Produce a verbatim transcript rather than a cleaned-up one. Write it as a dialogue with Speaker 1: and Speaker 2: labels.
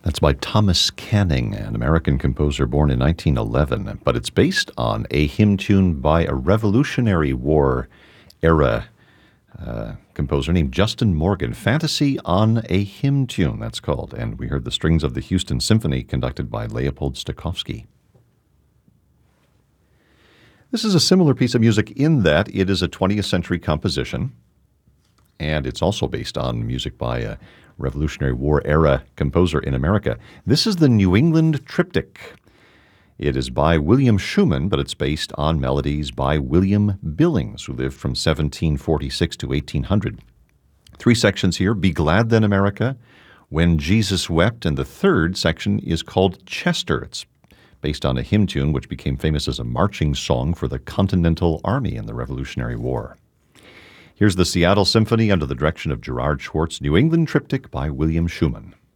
Speaker 1: That's by Thomas Canning, an American composer born in nineteen eleven, but it's based on a hymn tune by a Revolutionary War era uh, composer named Justin Morgan. Fantasy on a Hymn Tune, that's called. And we heard the strings of the Houston Symphony conducted by Leopold Stokowski. This is a similar piece of music in that it is a twentieth century composition, and it's also based on music by a Revolutionary War era composer in America. This is the New England Triptych. It is by William Schumann, but it's based on melodies by William Billings, who lived from seventeen forty-six to eighteen hundred. Three sections here: Be Glad Then, America, When Jesus Wept, and the third section is called Chester. It's based on a hymn tune which became famous as a marching song for the Continental Army in the Revolutionary War. Here's the Seattle Symphony under the direction of Gerard Schwartz, New England Triptych by William Schumann.